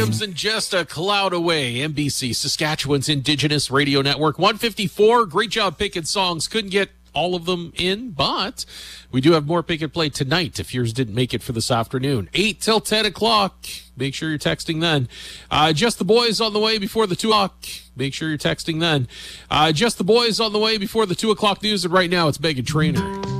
Williams and Just a Cloud Away. NBC, Saskatchewan's Indigenous Radio Network. 154. Great job picking songs. Couldn't get all of them in, but we do have more Pick and Play tonight if yours didn't make it for this afternoon. 8 till 10 o'clock. Make sure you're texting then. Just the Boys on the way before the 2 o'clock. Make sure you're texting then. Just the Boys on the way before the 2 o'clock news, and right now it's Meghan Trainor.